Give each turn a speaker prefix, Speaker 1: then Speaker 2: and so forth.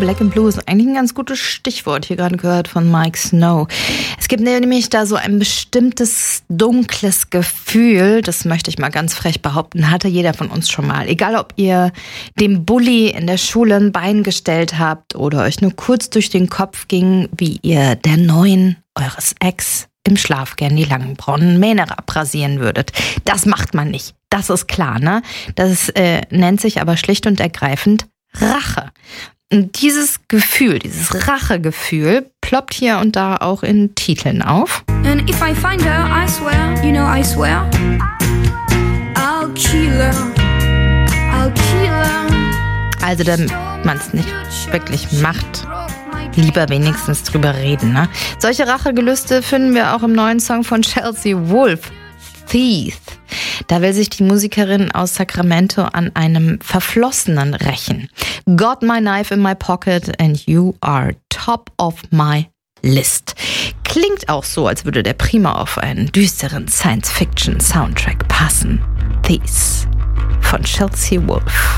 Speaker 1: Black and Blue ist eigentlich ein ganz gutes Stichwort, hier gerade gehört von Mike Snow. Es gibt nämlich da so ein bestimmtes dunkles Gefühl, das möchte ich mal ganz frech behaupten, hatte jeder von uns schon mal. Egal, ob ihr dem Bully in der Schule ein Bein gestellt habt oder euch nur kurz durch den Kopf ging, wie ihr der Neuen eures Ex im Schlaf gern die langen braunen Mähne abrasieren würdet. Das macht man nicht. Das ist klar, ne? Das nennt sich aber schlicht und ergreifend Rache. Und dieses Gefühl, dieses Rachegefühl, ploppt hier und da auch in Titeln auf.
Speaker 2: And if I find her, I swear, you know I swear, I'll kill her, I'll kill her.
Speaker 1: Also, damit man es nicht wirklich macht, lieber wenigstens drüber reden, ne? Solche Rachegelüste finden wir auch im neuen Song von Chelsea Wolfe, Thief. Da will sich die Musikerin aus Sacramento an einem Verflossenen rächen. Got my knife in my pocket and you are top of my list. Klingt auch so, als würde der prima auf einen düsteren Science-Fiction-Soundtrack passen. Thief von Chelsea Wolfe.